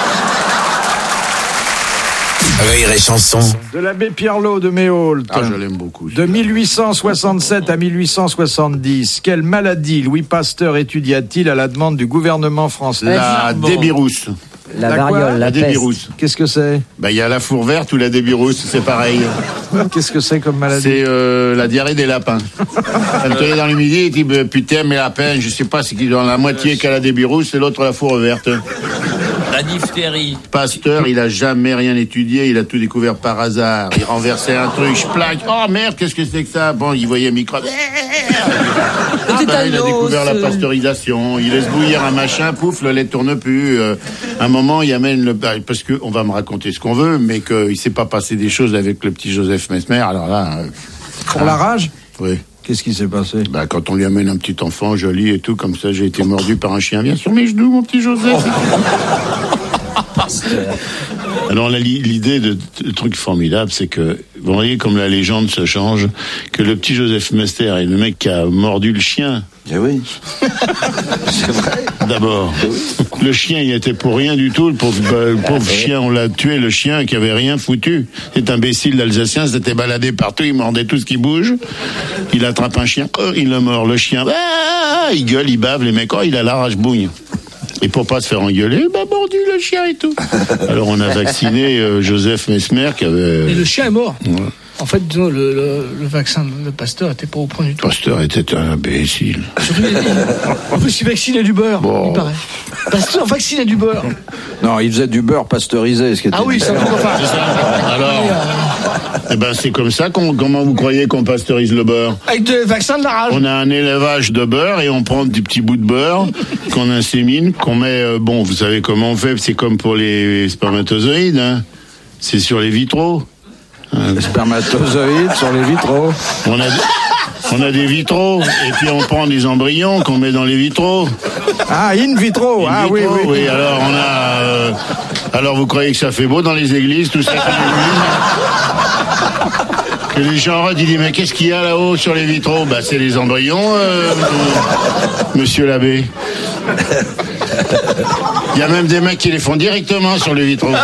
Rire et chanson. De l'abbé Pierrelot de Méaulte. Ah, je l'aime beaucoup. De 1867 à 1870, quelle maladie Louis Pasteur étudia-t-il à la demande du gouvernement français? La débirousse. La variole, la débirousse. Qu'est-ce que c'est? Il y a la four verte ou la débirousse, c'est pareil. Qu'est-ce que c'est comme maladie? C'est la diarrhée des lapins. Quand tu es dans le midi, tu dis putain, mes lapins, je sais pas, c'est qu'ils ont la moitié qui a la débirousse et l'autre la four verte. La diphtérie. Pasteur, il a jamais rien étudié, il a tout découvert par hasard. Il renversait un truc, je plaque. Oh merde, qu'est-ce que c'est que ça? Bon, il voyait un microbe. Il a découvert la pasteurisation. Il laisse bouillir un machin, pouf, le lait tourne plus. Un moment, il amène le... Parce que on va me raconter ce qu'on veut, mais qu'il s'est pas passé des choses avec le petit Joseph Mesmer. Alors là... Pour la rage? Oui. Qu'est-ce qui s'est passé? Quand on lui amène un petit enfant joli et tout, comme ça, j'ai été mordu par un chien. Viens sur mes genoux, mon petit Joseph. Alors l'idée de truc formidable, c'est que, vous voyez comme la légende se change, que le petit Joseph Mester est le mec qui a mordu le chien. Eh oui. C'est vrai. D'abord, le chien, il était pour rien du tout. Le pauvre chien, on l'a tué, le chien qui avait rien foutu. Cet imbécile d'Alsacien s'était baladé partout, il mordait tout ce qui bouge. Il attrape un chien, il le mord. Le chien, il gueule, il bave, les mecs, il a la rage bougne. Et pour pas se faire engueuler, mordu le chien et tout. Alors on a vacciné Joseph Mesmer qui avait... Et le chien est mort. Ouais. En fait, disons, le vaccin de Pasteur était pas au point du tout. Pasteur était un imbécile. En plus, il vaccinait du beurre, il paraît. Pasteur vaccinait du beurre. Non, il faisait du beurre pasteurisé, ce qui était... Ah oui, ça va pas. C'est ça. Alors, c'est comme ça comment vous croyez qu'on pasteurise le beurre? Avec des vaccins de la rage. On a un élevage de beurre et on prend des petits bouts de beurre qu'on insémine, qu'on met... vous savez comment on fait, c'est comme pour les spermatozoïdes, hein. C'est sur les vitraux. Les spermatozoïdes sur les vitraux. On a des vitraux, et puis on prend des embryons qu'on met dans les vitraux. Ah, in vitro. In vitro, oui. Alors, on a... alors, vous croyez que ça fait beau dans les églises, tout ça? Que les gens ils disent, mais qu'est-ce qu'il y a là-haut sur les vitraux? Bah, c'est les embryons, monsieur l'abbé. Il y a même des mecs qui les font directement sur les vitraux.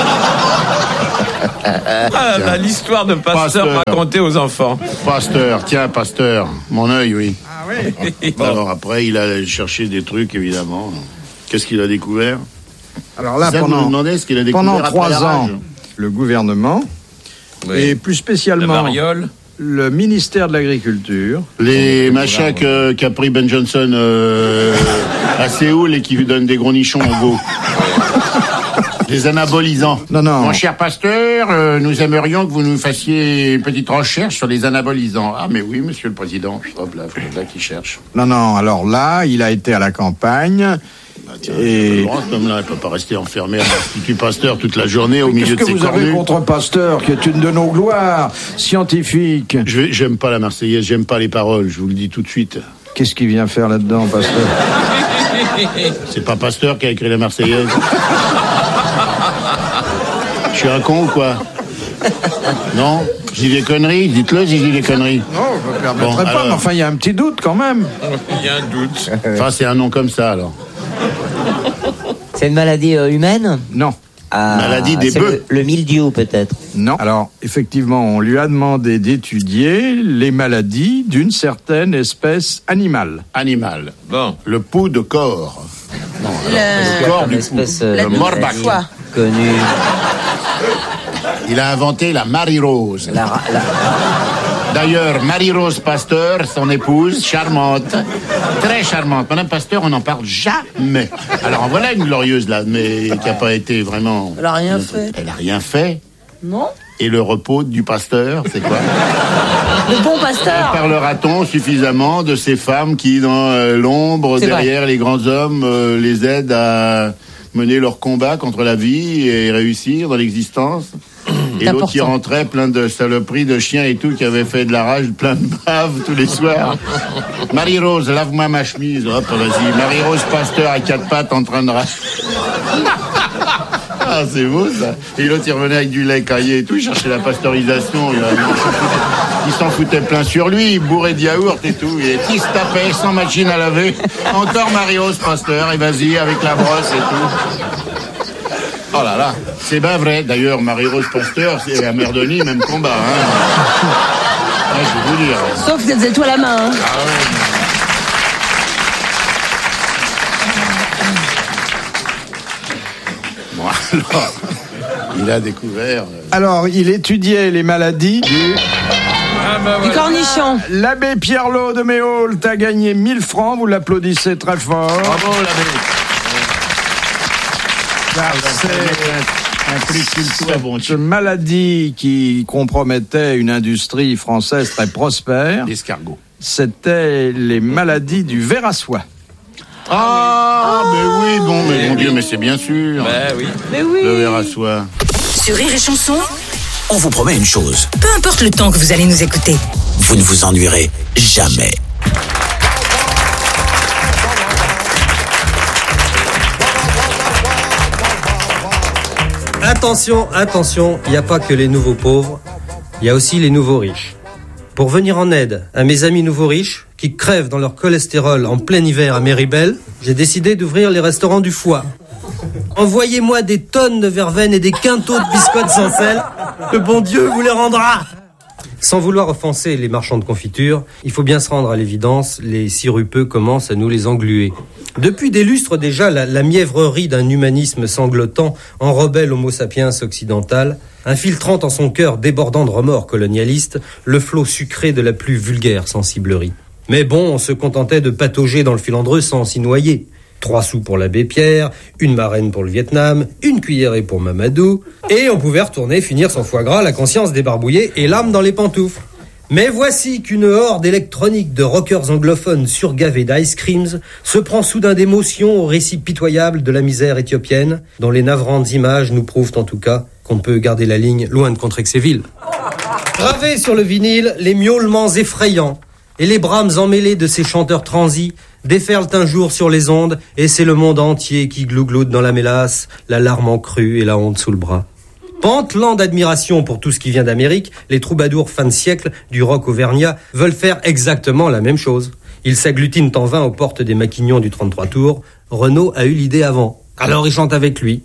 L'histoire de Pasteur racontée aux enfants. Pasteur, tiens, Pasteur, mon œil, oui. Ah oui. Bon. Alors après, il a cherché des trucs, évidemment. Qu'est-ce qu'il a découvert? Alors là, ça, pendant, vous nous demandez ce qu'il a découvert pendant après 3 la ans, rage. le gouvernement, et plus spécialement le ministère de l'Agriculture. Les machins qu'a pris Ben Johnson à Séoul et qui lui donnent des gros nichons en veau. Des anabolisants. Non. Mon cher Pasteur, nous aimerions que vous nous fassiez une petite recherche sur les anabolisants. Ah, mais oui, monsieur le président. Hop là, là qui cherche. Non, alors là, il a été à la campagne. Et cet homme-là, il peut pas rester enfermé à l'Institut Pasteur toute la journée au milieu de ses cornues. Qu'est-ce que vous avez contre Pasteur, qui est une de nos gloires scientifiques? J'aime pas la Marseillaise, j'aime pas les paroles, je vous le dis tout de suite. Qu'est-ce qu'il vient faire là-dedans, Pasteur? C'est pas Pasteur qui a écrit la Marseillaise. Je suis un con ou quoi? Non? Je dis des conneries? Dites-le si je dis des conneries. Non, je ne me permettrai pas, mais enfin, il y a un petit doute quand même. Il y a un doute. Enfin, c'est un nom comme ça, alors. C'est une maladie humaine? Non. Maladie des bœufs. Le mildiou, peut-être? Non. Alors, effectivement, on lui a demandé d'étudier les maladies d'une certaine espèce animale. Animal. Bon. Le pou de corps. Non, Le corps du pou. Le morbac. Connu. Il a inventé la Marie-Rose. D'ailleurs, Marie-Rose Pasteur, son épouse, charmante, très charmante. Madame Pasteur, on n'en parle jamais. Alors en voilà une glorieuse là, mais qui n'a pas été vraiment... Elle a rien fait. Elle a rien fait. Non. Et le repos du pasteur, c'est quoi? Le bon pasteur. Parlera-t-on suffisamment de ces femmes qui, dans l'ombre, derrière les grands hommes, les aident à mener leur combat contre la vie et réussir dans l'existence? Et l'autre qui rentrait plein de saloperies, de chiens et tout, qui avait fait de la rage, plein de baves tous les soirs. Marie-Rose, lave-moi ma chemise. Hop, vas-y. Marie-Rose Pasteur à 4 pattes en train de rage. Ah, c'est beau ça. Et l'autre, il revenait avec du lait caillé et tout, il cherchait la pasteurisation. Il s'en foutait plein sur lui, bourré de yaourt et tout. Il se tapait sans machine à laver. Encore Marie-Rose Pasteur, et vas-y, avec la brosse et tout. Oh là là, c'est pas vrai. D'ailleurs, Marie-Rose Pasteur, c'est la mère Denis, même combat. Hein. Ouais, je vais vous dire. Sauf que c'est toi la main. Hein. Ah ouais. Bon, alors, il a découvert... Alors, il étudiait les maladies du cornichon. L'abbé Pierlot de Méault a gagné 1000 francs, vous l'applaudissez très fort. Bravo, l'abbé. Cette maladie qui compromettait une industrie française très prospère, l'escargot, c'était les maladies du ver à soie. Ah, mais oui, bon, mais mon Dieu, mais c'est bien sûr. Oui. Mais oui. Le ver à soie. Sur Rire et Chanson, On vous promet une chose. peu importe le temps que vous allez nous écouter. Vous ne vous ennuierez jamais. Attention, il n'y a pas que les nouveaux pauvres, il y a aussi les nouveaux riches. Pour venir en aide à mes amis nouveaux riches, qui crèvent dans leur cholestérol en plein hiver à Méribel, j'ai décidé d'ouvrir les restaurants du foie. Envoyez-moi des tonnes de verveine et des quintaux de biscottes sans sel, le bon Dieu vous les rendra. Sans vouloir offenser les marchands de confiture, il faut bien se rendre à l'évidence, les sirupeux commencent à nous les engluer. Depuis des lustres déjà, la mièvrerie d'un humanisme sanglotant enrobait l'homo sapiens occidental, infiltrant en son cœur débordant de remords colonialistes le flot sucré de la plus vulgaire sensiblerie. Mais bon, on se contentait de patauger dans le filandreux sans s'y noyer. 3 sous pour l'abbé Pierre, une marraine pour le Vietnam, une cuillerée pour Mamadou, et on pouvait retourner finir son foie gras, la conscience débarbouillée et l'âme dans les pantoufles. Mais voici qu'une horde électronique de rockers anglophones surgavés d'ice creams se prend soudain d'émotion au récit pitoyable de la misère éthiopienne, dont les navrantes images nous prouvent en tout cas qu'on peut garder la ligne loin de Contrexéville. Gravés sur le vinyle, les miaulements effrayants et les brames emmêlés de ces chanteurs transis déferlent un jour sur les ondes, et c'est le monde entier qui glougloude dans la mélasse, la larme en crue et la honte sous le bras. Pantelant d'admiration pour tout ce qui vient d'Amérique, les troubadours fin de siècle du rock auvergnat veulent faire exactement la même chose. Ils s'agglutinent en vain aux portes des maquignons du 33 tours. Renaud a eu l'idée avant. Alors ils chantent avec lui.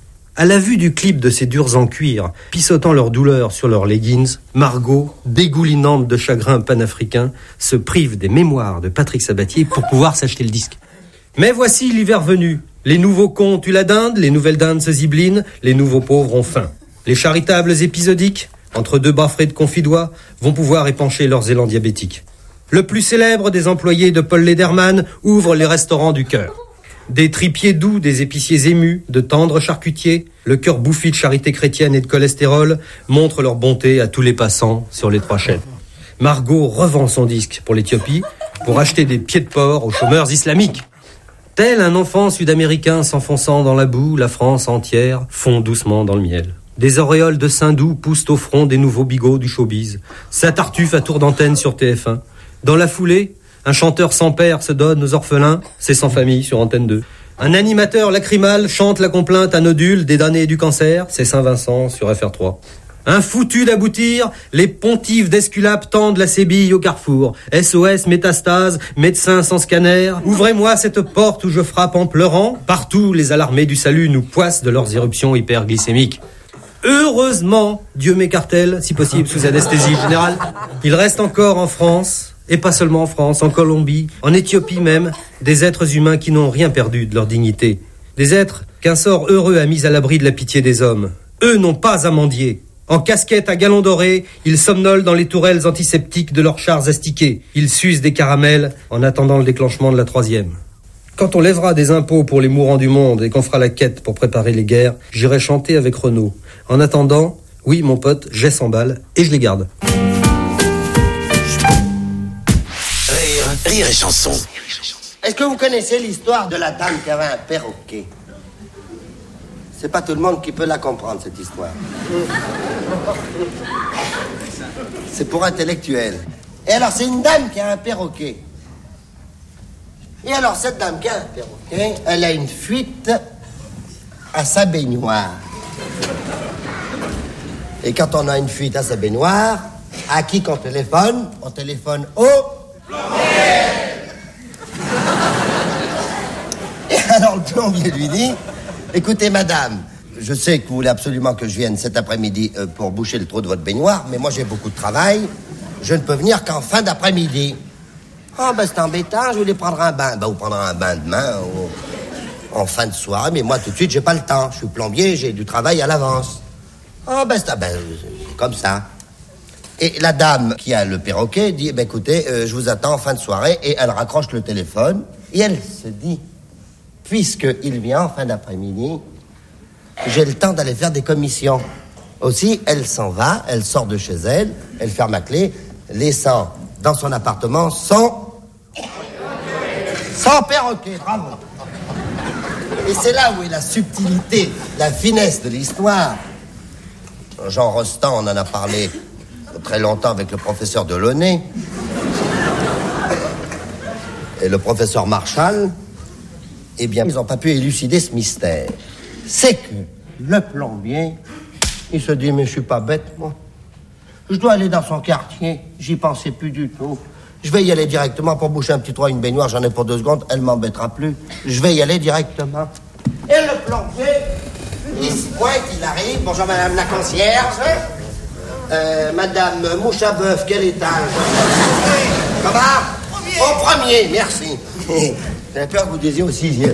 À la vue du clip de ces durs en cuir, pissotant leur douleur sur leurs leggings, Margot, dégoulinante de chagrin panafricain, se prive des mémoires de Patrick Sabatier pour pouvoir s'acheter le disque. Mais voici l'hiver venu. Les nouveaux cons tuent la dinde, les nouvelles dindes se ziblinent, les nouveaux pauvres ont faim. Les charitables épisodiques, entre deux bas frais de confidois, vont pouvoir épancher leurs élans diabétiques. Le plus célèbre des employés de Paul Lederman ouvre les restaurants du cœur. Des tripiers doux, des épiciers émus, de tendres charcutiers, le cœur bouffi de charité chrétienne et de cholestérol montrent leur bonté à tous les passants sur les 3 chaînes. Margot revend son disque pour l'Éthiopie pour acheter des pieds de porc aux chômeurs islamiques. Tel un enfant sud-américain s'enfonçant dans la boue, la France entière fond doucement dans le miel. Des auréoles de seins doux poussent au front des nouveaux bigots du showbiz. Ça tartuffe à tour d'antenne sur TF1. Dans la foulée, un chanteur sans père se donne aux orphelins, c'est Sans famille sur Antenne 2. Un animateur lacrymal chante la complainte à Nodule des damnés du cancer, c'est Saint-Vincent sur FR3. Un foutu d'aboutir, les pontifes d'Esculape tendent la sébille au carrefour. SOS métastase, médecin sans scanner. Ouvrez-moi cette porte où je frappe en pleurant. Partout, les alarmés du salut nous poissent de leurs éruptions hyperglycémiques. Heureusement, Dieu m'écarte-t-elle, si possible sous anesthésie générale. Il reste encore en France, et pas seulement en France, en Colombie, en Éthiopie même, des êtres humains qui n'ont rien perdu de leur dignité. Des êtres qu'un sort heureux a mis à l'abri de la pitié des hommes. Eux n'ont pas à mendier. En casquette à galons dorés, ils somnolent dans les tourelles antiseptiques de leurs chars astiqués. Ils sucent des caramels en attendant le déclenchement de la 3e. Quand on lèvera des impôts pour les mourants du monde et qu'on fera la quête pour préparer les guerres, j'irai chanter avec Renaud. En attendant, oui, mon pote, j'ai 100 balles et je les garde. Rire et chanson. Est-ce que vous connaissez l'histoire de la dame qui avait un perroquet? C'est pas tout le monde qui peut la comprendre, cette histoire. C'est pour intellectuels. Et alors, c'est une dame qui a un perroquet. Et alors, cette dame qui a un perroquet, elle a une fuite à sa baignoire. Et quand on a une fuite à sa baignoire, à qui qu'on téléphone? On téléphone au plombier. Et alors, le plombier lui dit: écoutez, madame, je sais que vous voulez absolument que je vienne cet après-midi pour boucher le trou de votre baignoire, mais moi j'ai beaucoup de travail, je ne peux venir qu'en fin d'après-midi. Ah, ben c'est embêtant, je voulais prendre un bain. Ben, vous prendrez un bain demain, en fin de soirée, mais moi tout de suite j'ai pas le temps. Je suis plombier, j'ai du travail à l'avance. Ah, ben c'est comme ça. Et la dame qui a le perroquet dit: ben écoutez, je vous attends en fin de soirée, et elle raccroche le téléphone, et elle se dit: puisqu'il vient en fin d'après-midi, j'ai le temps d'aller faire des commissions. Aussi, elle s'en va, elle sort de chez elle, elle ferme la clé, laissant dans son appartement son perroquet, bravo. Et c'est là où est la subtilité, la finesse de l'histoire. Jean Rostand, on en a parlé très longtemps avec le professeur Delaunay. Et le professeur Marchal. Eh bien, ils n'ont pas pu élucider ce mystère. C'est que le plombier, il se dit: mais je suis pas bête, moi. Je dois aller dans son quartier. J'y pensais plus du tout. Je vais y aller directement pour boucher un petit trou à une baignoire. J'en ai pour 2 secondes. Elle m'embêtera plus. Je vais y aller directement. Et le plombier, il se pointe, il arrive. Bonjour, madame la concierge. Madame Mouche à Bœuf, quel étage? Comment? Au premier, merci. J'avais peur que vous disiez au 6e.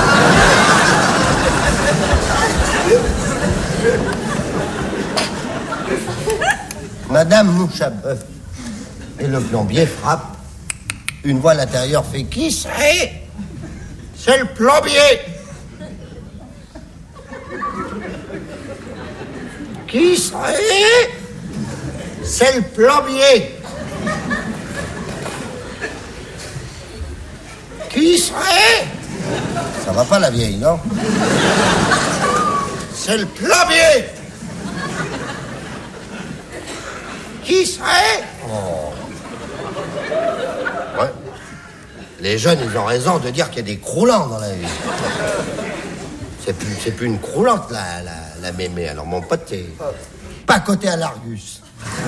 Madame Mouche à Bœuf. Et le plombier frappe. Une voix à l'intérieur fait: qui c'est? C'est le plombier. Qui serait? C'est le plombier. Qui serait? Ça va pas, la vieille, non? C'est le plombier. Qui serait? Oh. Ouais. Les jeunes, ils ont raison de dire qu'il y a des croulants dans la vie. C'est plus une croulante, la mémé. Alors, mon pote, t'es pas coté à l'Argus.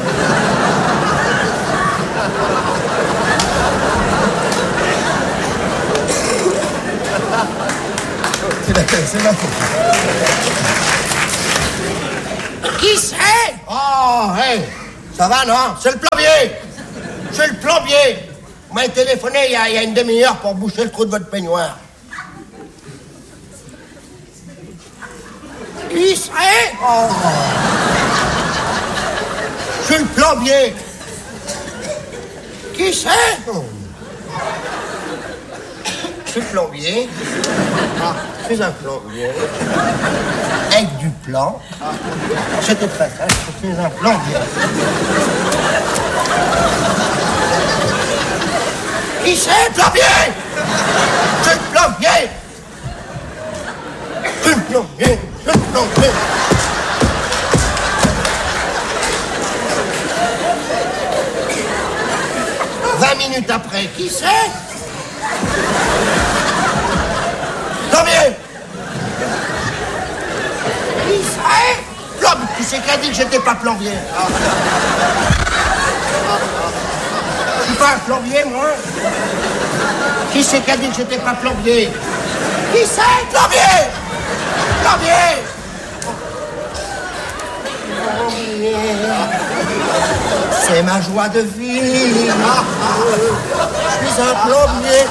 C'est la Qui c'est? Oh, hey, ça va, non? C'est le plombier. C'est le plombier. Vous m'avez téléphoné il y a une demi-heure pour boucher le trou de votre peignoir. Qui c'est? Oh. C'est le plombier. Qui c'est? Oh. Je suis plombier. Ah, je suis un plombier. Avec du plan. C'était très simple, je suis un plombier. Qui c'est, plombier? Je suis plombier. Je suis plombier. Je suis plombier. Minutes après, qui c'est? Plombier! Qui c'est? Plombier! Qui c'est qui a dit que j'étais pas plombier? Je suis pas un plombier, moi. Qui c'est qui a dit que j'étais pas plombier? Qui c'est? Plombier! Plombier! C'est ma joie de vivre. Je suis un plombier.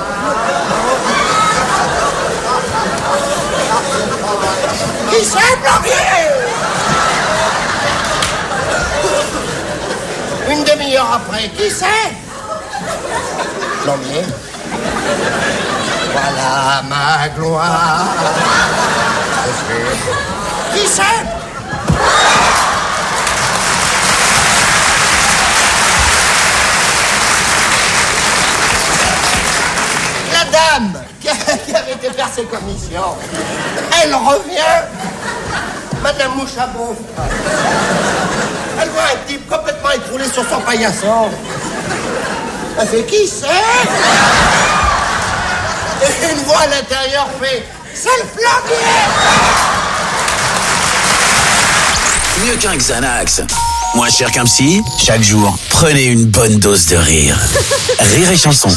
Qui c'est, plombier? Une demi-heure après, qui c'est? Plombier. Voilà ma gloire. Qui c'est? Dame qui avait été faire ses commissions. Elle revient, Madame Mouchabot. Elle voit un type complètement écroulé sur son paillasson. Elle fait qui c'est? Et une voix à l'intérieur fait c'est le plombier. Mieux qu'un Xanax, moins cher qu'un psy, chaque jour, prenez une bonne dose de rire. Rire et chanson.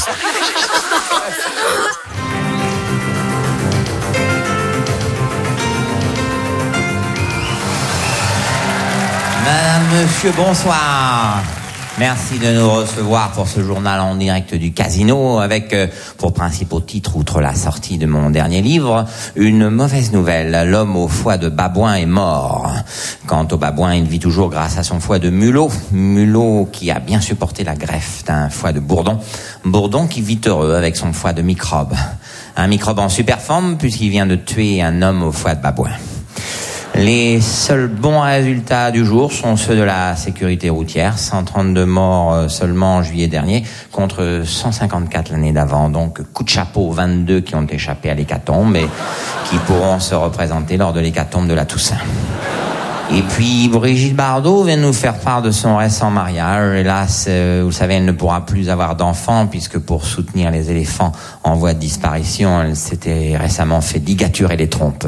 Madame, monsieur, bonsoir. Merci de nous recevoir pour ce journal en direct du Casino avec pour principal titre, outre la sortie de mon dernier livre, une mauvaise nouvelle. L'homme au foie de babouin est mort. Quant au babouin, il vit toujours grâce à son foie de mulot. Mulot qui a bien supporté la greffe d'un foie de bourdon. Bourdon qui vit heureux avec son foie de microbe. Un microbe en super forme puisqu'il vient de tuer un homme au foie de babouin. Les seuls bons résultats du jour sont ceux de la sécurité routière. 132 morts seulement en juillet dernier contre 154 l'année d'avant. Donc coup de chapeau aux 22 qui ont échappé à l'hécatombe et qui pourront se représenter lors de l'hécatombe de la Toussaint. Et puis Brigitte Bardot vient nous faire part de son récent mariage. Hélas, vous savez, elle ne pourra plus avoir d'enfants puisque pour soutenir les éléphants en voie de disparition, elle s'était récemment fait ligaturer les trompes.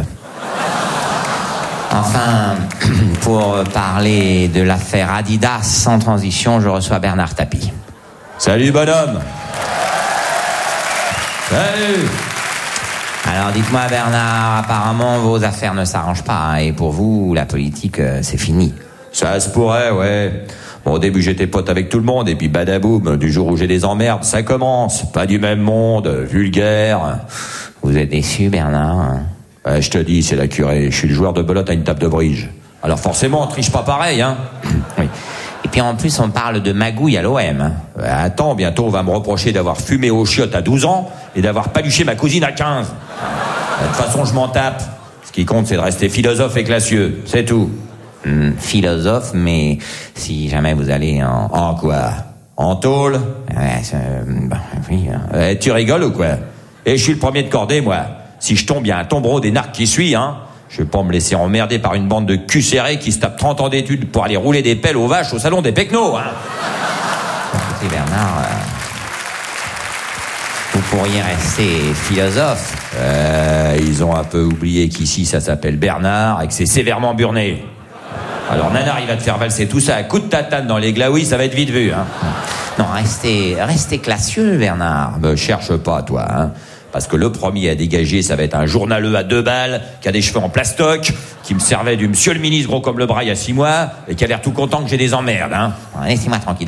Enfin, pour parler de l'affaire Adidas sans transition, je reçois Bernard Tapie. Salut bonhomme. Salut. Alors dites-moi Bernard, apparemment vos affaires ne s'arrangent pas, hein, et pour vous, la politique, c'est fini. Ça se pourrait, ouais. Bon, au début j'étais pote avec tout le monde, et puis badaboum, du jour où j'ai des emmerdes, ça commence. Pas du même monde, vulgaire. Vous êtes déçu Bernard, hein? Je te dis, c'est la curée. Je suis le joueur de belote à une table de bridge. Alors forcément, on triche pas pareil, hein. Oui. Et puis en plus, on parle de magouille à l'OM. Hein. Attends, bientôt on va me reprocher d'avoir fumé aux chiottes à 12 ans et d'avoir paluché ma cousine à 15. De toute façon, je m'en tape. Ce qui compte, c'est de rester philosophe et classieux. C'est tout. Philosophe, mais si jamais vous allez en quoi? En tôle? Oui. Tu rigoles ou quoi? Et je suis le premier de cordée, moi. Si je tombe, il y a un tombereau des narcs qui suit, hein. Je vais pas me laisser emmerder par une bande de cul serrés qui se tapent 30 ans d'études pour aller rouler des pelles aux vaches au salon des Pecnos, hein. Écoutez, Bernard, Vous pourriez rester philosophe. Ils ont un peu oublié qu'ici ça s'appelle Bernard et que c'est sévèrement burné. Alors Nanar, il va te faire valser tout ça à coup de tatane dans les glaouis, ça va être vite vu. Hein. Non, restez classieux, Bernard. Me cherche pas, toi. Hein. Parce que le premier à dégager, ça va être un journaleux à 2 balles, qui a des cheveux en plastoc, qui me servait du monsieur le ministre gros comme le bras il y a 6 mois, et qui a l'air tout content que j'ai des emmerdes. Hein. Laissez-moi tranquille.